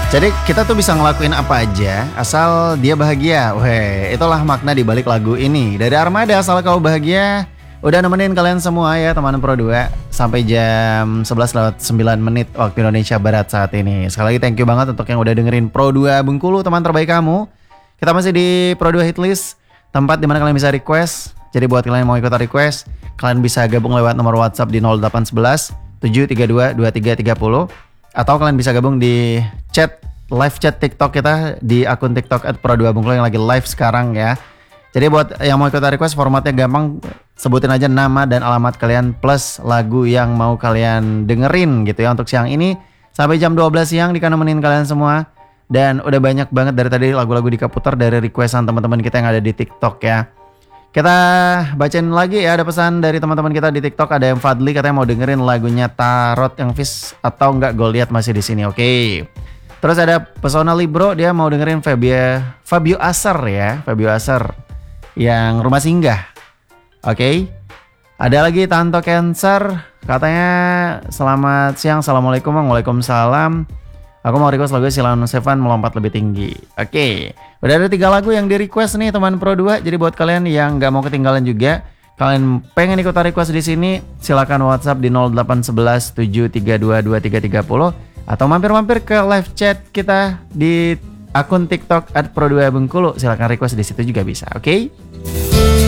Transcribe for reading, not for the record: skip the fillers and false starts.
Jadi kita tuh bisa ngelakuin apa aja asal dia bahagia. Weh, itulah makna di balik lagu ini. Dari Armada, Asal Kau Bahagia. Udah nemenin kalian semua ya teman Pro 2 sampai jam 11:09 waktu Indonesia Barat saat ini. Sekali lagi thank you banget untuk yang udah dengerin Pro 2 Bengkulu, teman terbaik kamu. Kita masih di Pro 2 Hitlist, tempat dimana kalian bisa request. Jadi buat kalian yang mau ikutan request, kalian bisa gabung lewat nomor WhatsApp di 0811 732 2330. Atau kalian bisa gabung di live chat TikTok kita di akun TikTok @pro2bengkulu yang lagi live sekarang ya. Jadi buat yang mau ikutan request, formatnya gampang, sebutin aja nama dan alamat kalian plus lagu yang mau kalian dengerin gitu ya untuk siang ini sampai jam 12 siang dikanemenin kalian semua. Dan udah banyak banget dari tadi lagu-lagu dikaputar dari requestan teman-teman kita yang ada di TikTok ya. Kita bacain lagi ya, ada pesan dari teman-teman kita di TikTok. Ada yang Fadli katanya mau dengerin lagunya Tarot yang Fish atau enggak Goliat masih di sini. Oke. Terus ada Pesona Libro, dia mau dengerin Fabio Asar ya, Fabio Asar yang Rumah Singgah. Oke. Ada lagi Tanto Cancer katanya selamat siang, assalamualaikum. Waalaikumsalam. Aku mau request lagu Silano Seven Melompat Lebih Tinggi. Oke. Udah ada 3 lagu yang di request nih teman Pro 2. Jadi buat kalian yang nggak mau ketinggalan juga, kalian pengen ikutan request di sini, silakan WhatsApp di 0811 732 2330 atau mampir-mampir ke live chat kita di akun TikTok @pro2bengkulu. Silakan request di situ juga bisa. Oke?